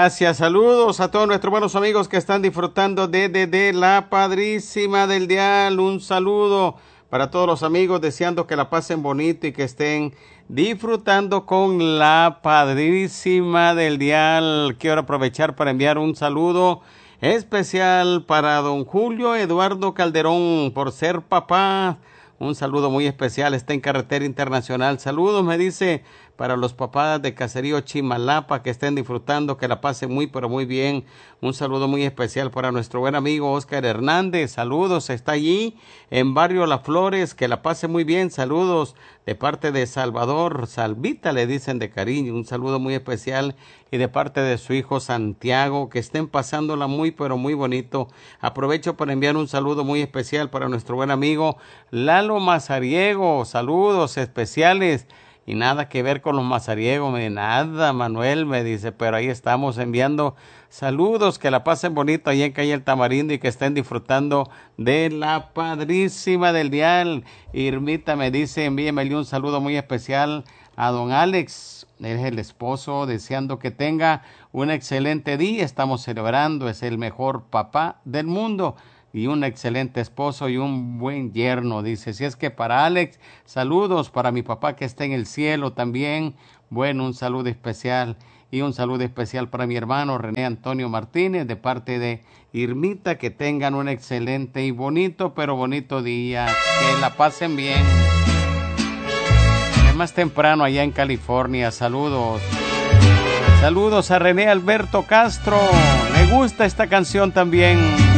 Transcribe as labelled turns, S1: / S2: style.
S1: Gracias, saludos a todos nuestros buenos amigos que están disfrutando de la Padrísima del Dial. Un saludo para todos los amigos, deseando que la pasen bonito y que estén disfrutando con la Padrísima del Dial. Quiero aprovechar para enviar un saludo especial para don Julio Eduardo Calderón por ser papá. Un saludo muy especial, está en carretera internacional. Saludos, me dice, para los papás de Caserío Chimalapa que estén disfrutando, que la pasen muy, pero muy bien. Un saludo muy especial para nuestro buen amigo Oscar Hernández. Saludos, está allí en Barrio Las Flores, que la pase muy bien. Saludos de parte de Salvador, Salvita le dicen de cariño. Un saludo muy especial y de parte de su hijo Santiago, que estén pasándola muy, pero muy bonito. Aprovecho para enviar un saludo muy especial para nuestro buen amigo Lalo Mazariego. Saludos especiales. Y nada que ver con los mazariegos, nada, Manuel me dice, pero ahí estamos enviando saludos, que la pasen bonito ahí en Calle El Tamarindo y que estén disfrutando de la Padrísima del Dial. Irmita me dice, envíemele un saludo muy especial a don Alex, él es el esposo, deseando que tenga un excelente día. Estamos celebrando, es el mejor papá del mundo y un excelente esposo y un buen yerno, dice. Si es que para Alex, saludos para mi papá que está en el cielo también. Bueno, un saludo especial y un saludo especial para mi hermano René Antonio Martínez de parte de Irmita. Que tengan un excelente y bonito, pero bonito día. Que la pasen bien. Es más temprano allá en California. Saludos. Saludos a René Alberto Castro. Le gusta esta canción también.